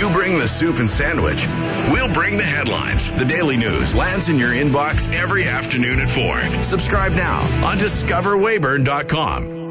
You bring the soup and sandwich. We'll bring the headlines. The Daily News lands in your inbox every afternoon at 4. Subscribe now on discoverwayburn.com.